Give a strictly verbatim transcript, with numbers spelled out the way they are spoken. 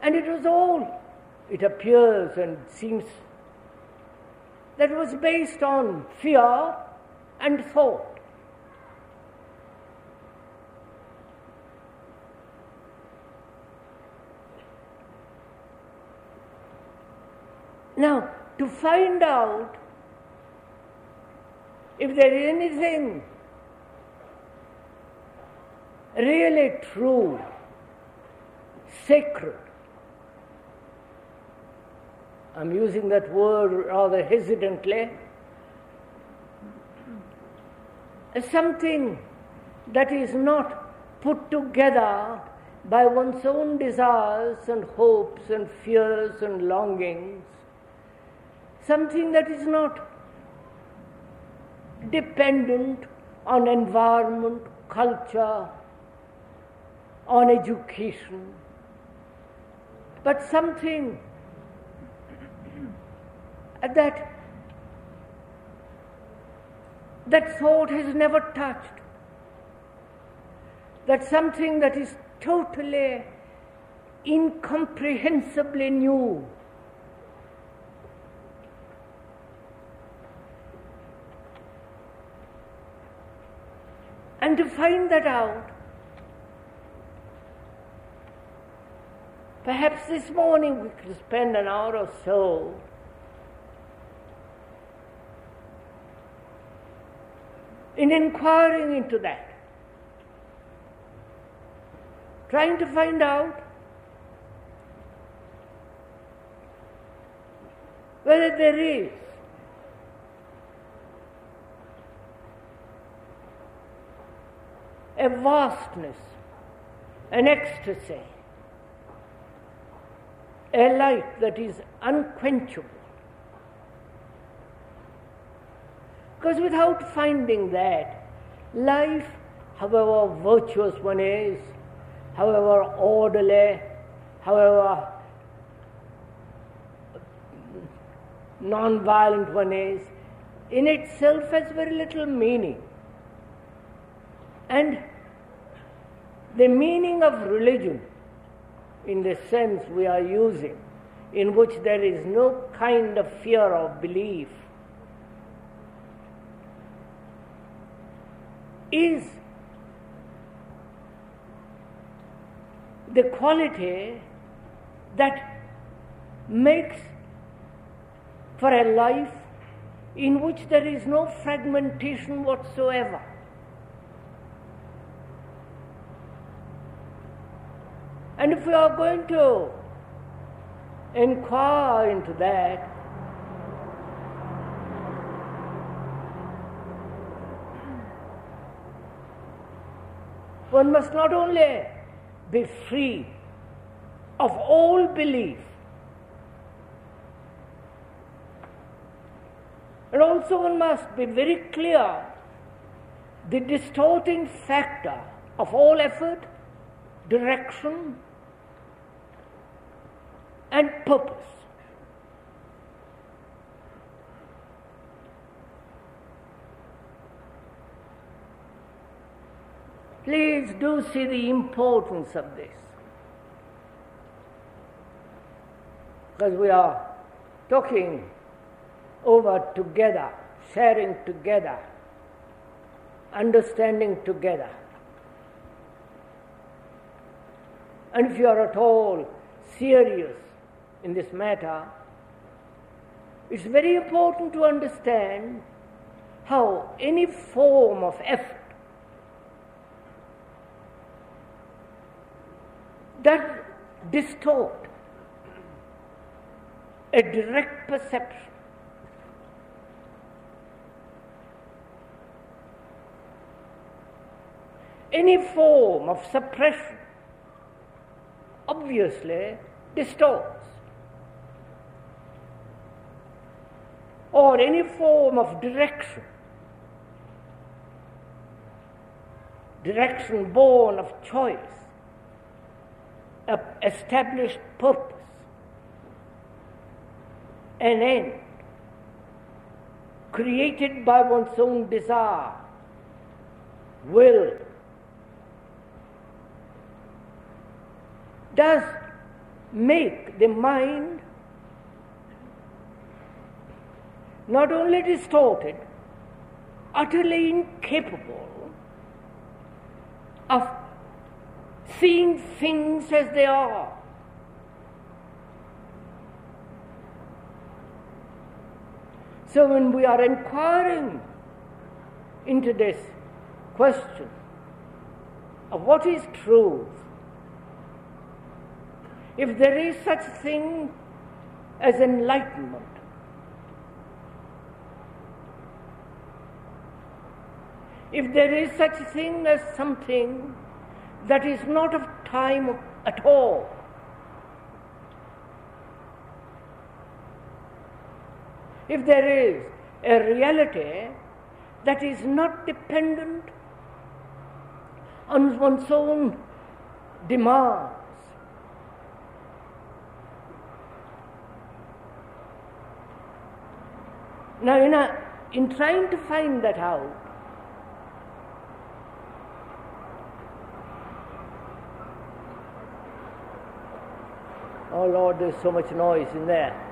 And it was all, it appears and seems, that was based on fear and thought. Now, to find out if there is anything really true, sacred, I'm using that word rather hesitantly, something that is not put together by one's own desires and hopes and fears and longings, something that is not dependent on environment, culture, on education, but something that that thought has never touched, that something that is totally incomprehensibly new. And to find that out, perhaps this morning we could spend an hour or so in inquiring into that, trying to find out whether there is a vastness, an ecstasy, a light that is unquenchable. Because without finding that, life, however virtuous one is, however orderly, however non-violent one is, in itself has very little meaning. And the meaning of religion, in the sense we are using, in which there is no kind of fear of belief, is the quality that makes for a life in which there is no fragmentation whatsoever. And if we are going to inquire into that, one must not only be free of all belief, and also one must be very clear the distorting factor of all effort, direction, and purpose. Please do see the importance of this, because we are talking over together, sharing together, understanding together. And if you are at all serious in this matter, it's very important to understand how any form of effort that distort a direct perception, any form of suppression obviously distorts, or any form of direction, direction born of choice, of established purpose, an end created by one's own desire, will, does make the mind not only distorted, utterly incapable of seeing things as they are. So when we are inquiring into this question of what is truth, if there is such thing as enlightenment, if there is such thing as something that is not of time at all, if there is a reality that is not dependent on one's own demands, now in, a, in trying to find that out, oh Lord, there's so much noise in there.